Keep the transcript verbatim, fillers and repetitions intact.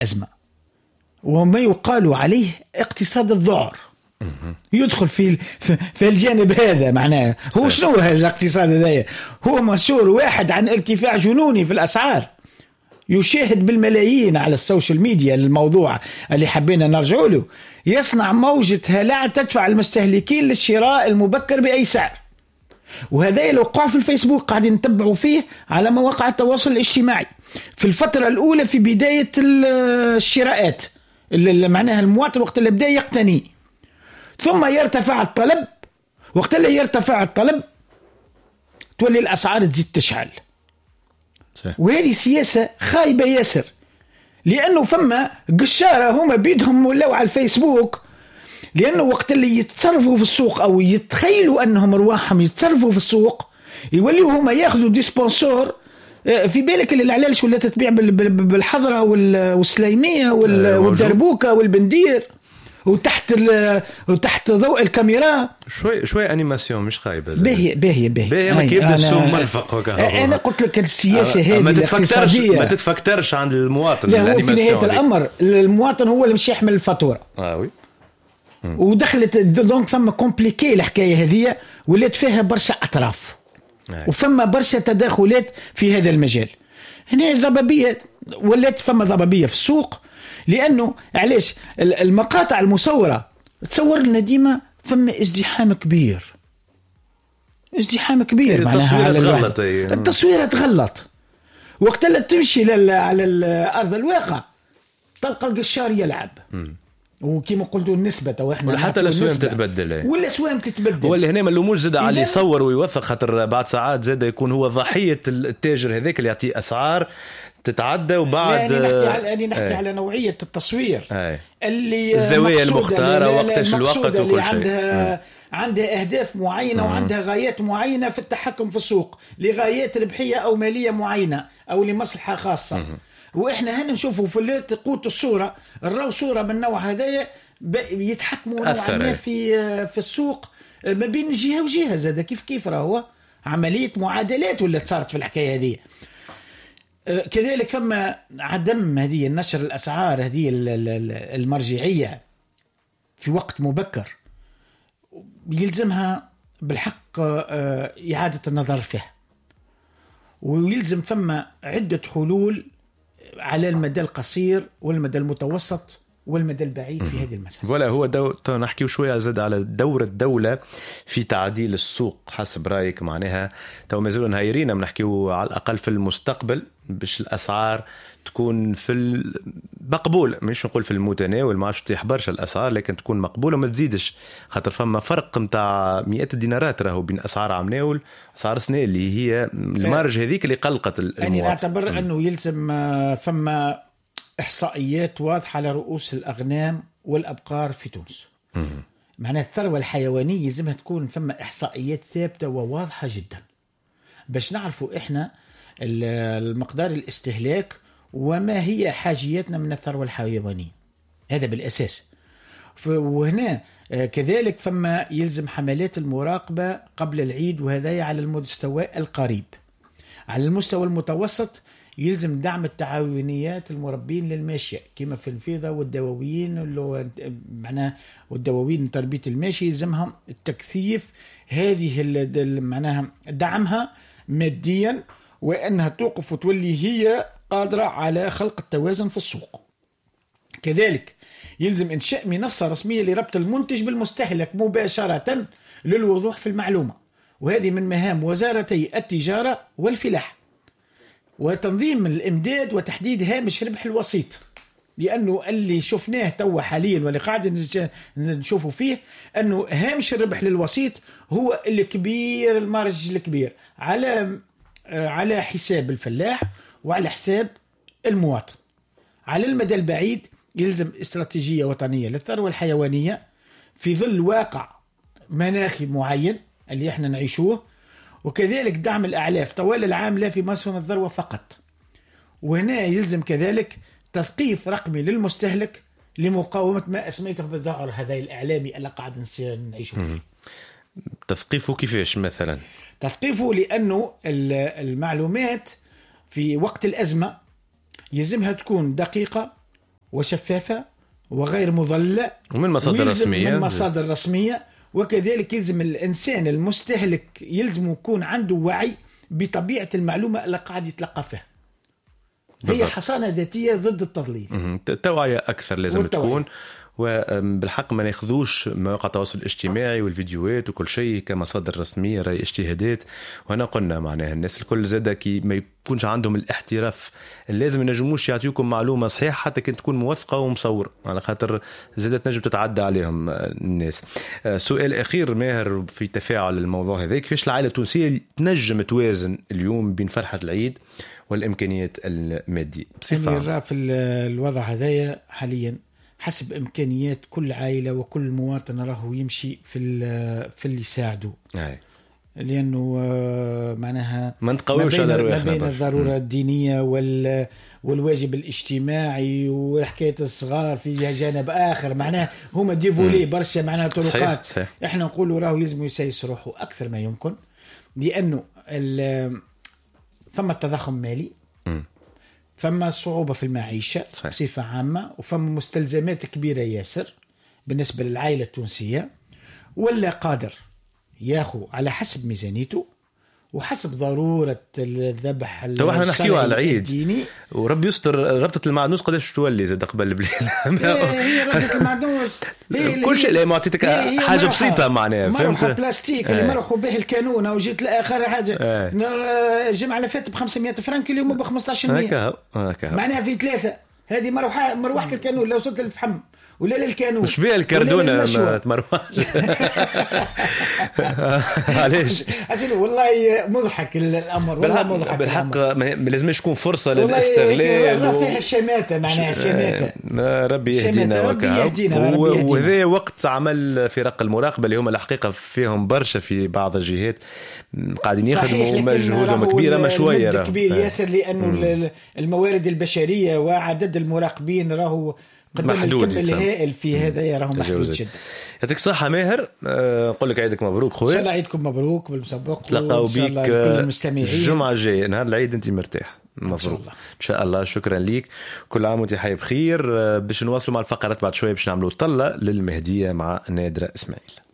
الأزمة وما يقال عليه اقتصاد الذعر يدخل في في الجانب هذا. معناه هو شنو هذا الاقتصاد هذا؟ هو مشهور واحد عن ارتفاع جنوني في الأسعار يشاهد بالملايين على السوشيال ميديا. الموضوع اللي حبينا نرجع له يصنع موجة هلع تدفع المستهلكين للشراء المبكر بأي سعر. وهذا الوقوع في الفيسبوك قاعدين نتبعوا فيه على مواقع التواصل الاجتماعي في الفترة الأولى في بداية الشراءات اللي معناها المواطن وقت اللي بدأ يقتني، ثم يرتفع الطلب. وقت اللي يرتفع الطلب تولي الأسعار تزيد تشعل. وهذه سياسة خايبة ياسر، لأنه فما قشارة هما بيدهم ولو على الفيسبوك، لأنه وقت اللي يتصرفوا في السوق أو يتخيلوا أنهم رواحهم يتصرفوا في السوق يوليوا هما ياخذوا دي سبونسور. في بالك اللي العلالش ولا تتبيع بالحضرة والسليمية والدربوكة والبندير وتحت وتحت ضوء الكاميرا شوي شوي انيماسيون مش خايبه باهي باهي باهي ما كيبدا السوق مرفق وكهو. انا قلت لك السياسه هذه ما تتفكرش ما تتفكرش عند المواطن. لا في نهايه الامر المواطن هو اللي مش يحمل الفاتوره. اه وي ودخلت دونك ثم كومبليكي الحكايه هذه ولات فيها برشا اطراف آه. وفما برشا تداخلات في هذا المجال. هنا ضبابيه ولات فما ضبابيه في السوق، لأنه علاش المقاطع المصورة تصور لنا ديما فما ازدحام كبير ازدحام كبير معناها على تغلط التصوير تغلط. وقت اللي تمشي على الأرض الواقع تلقى القشار يلعب م. وكما قلتوا النسبة واحنا حتى الأسوام تتبدل ولا أسوام تتبدل. هو اللي هنا ملوموش زاد عليه يصور ويوثق خاطر بعد ساعات زاد يكون هو ضحية التاجر هذاك اللي يعطيه أسعار تتعدى وبعد. أنا نحكي على أنا نحكي على نوعية التصوير أي. اللي الزوايا المختارة وقتاش الوقت وكل شيء عندها عندها أهداف معينة مم. وعندها غايات معينة في التحكم في السوق لغايات ربحية أو مالية معينة أو لمصلحة خاصة. مم. وإحنا هنا نشوفوا في قوت الصورة الرو صورة من نوع هدايا يتحكموا نوعا ما في في السوق ما بين جهة وجهة زاد كيف كيف راهو عملية معادلات ولا صارت في الحكاية هذه. كذلك فما عدم هذه النشر الأسعار هذه المرجعية في وقت مبكر يلزمها بالحق إعادة النظر فيها، ويلزم فما عدة حلول على المدى القصير والمدى المتوسط والمدى البعيد في هذه المسألة. ولا هو دو... نحكي شوية زاد على دور الدولة في تعديل السوق حسب رأيك. معناها تو ما زالوا نهايرين بنحكيو على الأقل في المستقبل باش الأسعار تكون في المقبول، مش نقول في المتناول ما عادش تطيح برشا الأسعار لكن تكون مقبولة وما تزيدش، خاطر فما فرق متاع مئات الدينارات راهو بين أسعار عمناول وأسعار سنة اللي هي المارج هذيك اللي قلقت المواطن. يعني نعتبر م. أنه يلزم فما إحصائيات واضحة على رؤوس الأغنام والأبقار في تونس. معناها الثروة الحيوانية يلزمها تكون فما إحصائيات ثابتة وواضحة جدا باش نعرفوا إحنا المقدار الاستهلاك وما هي حاجياتنا من الثروة الحيوانية. هذا بالأساس. وهنا كذلك فما يلزم حملات المراقبة قبل العيد وهذا على المستوى القريب. على المستوى المتوسط يلزم دعم التعاونيات المربين للماشية كما في الفيضة والدواوين اللي معناها والدواوين تربية الماشي يلزمهم التكثيف هذه معناها دعمها ماديا وأنها توقف وتولي هي قادرة على خلق التوازن في السوق. كذلك يلزم إنشاء منصة رسمية لربط المنتج بالمستهلك مباشرة للوضوح في المعلومة، وهذه من مهام وزارتي التجارة والفلاحة، وتنظيم الإمداد وتحديد هامش ربح الوسيط، لأنه اللي شفناه توا حاليا واللي قاعد نشوفه فيه أنه هامش الربح للوسيط هو الكبير المارج الكبير على على حساب الفلاح وعلى حساب المواطن. على المدى البعيد يلزم استراتيجية وطنية للثروة الحيوانية في ظل واقع مناخي معين اللي احنا نعيشوه، وكذلك دعم الأعلاف طوال العام لا في موسم الذروة فقط. وهنا يلزم كذلك تثقيف رقمي للمستهلك لمقاومة ما أسميته بالذعر هذا الإعلامي اللي قاعد نعيشه فيه. تثقيفه كيفاش مثلا؟ تثقيفه لأنه المعلومات في وقت الأزمة يلزمها تكون دقيقة وشفافة وغير مضلة ومن مصادر رسمية من مصادر رسمية. وكذلك يلزم الإنسان المستهلك يلزم يكون عنده وعي بطبيعة المعلومة اللي قاعد يتلقى فيها. هي حصانة ذاتية ضد التضليل. التوعية أكثر لازم والتوعية. تكون، وبالحق ما ناخذوش مواقع التواصل الاجتماعي والفيديوهات وكل شيء كمصادر رسمية راي اجتهادات. وهنا قلنا معناها الناس الكل زادا كي ما يكونش عندهم الاحتراف اللازم، ينجموش يعطيكم معلومة صحيحة حتى كنت تكون موثقة ومصور، على خاطر زادا تنجم تتعدى عليهم الناس. سؤال أخير ماهر في تفاعل الموضوع هذا، كيفاش العائلة التونسية تنجم توازن اليوم بين فرحة العيد والإمكانيات المادية؟ في الوضع هذايا حاليا حسب إمكانيات كل عائلة وكل مواطن راهو يمشي في في اللي يساعده، لأنه معناها ما نتقويوش على رواحنا ما بين الضرورة الدينية وال والواجب الاجتماعي وحكاية الصغار في جانب آخر، معناها هما ديفولي برشا معناها طرقات. صحيح. صحيح. إحنا نقولوا راهو يلزم يسيس روحه أكثر ما يمكن، لأنه ثم التضخم مالي، م. فما صعوبة في المعيشة بصفة عامة، وفما مستلزمات كبيرة ياسر بالنسبة للعائلة التونسية، ولا قادر ياخو على حسب ميزانيته وحسب ضرورة الذبح. تو احنا نحكيو على العيد وربي يستر ربطة المعدنوس قداش تولي زاد قبل بليل. هي ربطة المعدنوس كل شيء لا معطيتك حاجة بسيطة معناها، فهمت؟ بلاستيك اللي مرحوا به الكانونة وجيت لآخر حاجة الجمعة اللي فاتت بخمسمية فرنك اليوم بخمسطاش مية معناها في ثلاثة. هذه مروحة مروحة الكانون لو صرت الفحم ولا للكانون مش بيها الكردونة ما تمروحش. علاش؟ أصل والله مضحك الأمر، والله مضحك بالحق. لازمش يكون فرصة للاستغلال و... فيها الشماتة معناها الشماتة. ربي يهدينا وكا. وهذا وقت عمل فرق المراقبة اللي هم الحقيقة فيهم برشا في بعض الجهات قاعدين يخدموا مجهودهم كبيرة ما شوية كبير ياسر، لأنه الموارد البشرية وعدد المراقبين راهو محدود الهائل في هذا يا راهو محدود جدا. يعطيك الصحة ماهر، نقول لك عيدك مبروك خويا، إن شاء الله عيدكم مبروك بالمسبق، تلقاو بيك الجمعة الجاية نهار العيد أنت مرتاح مفروض إن شاء الله. شكرا ليك، كل عام وانت حي بخير. باش نواصلوا مع الفقرات بعد شوية، باش نعملوا طلة للمهدية مع نادرة إسماعيل.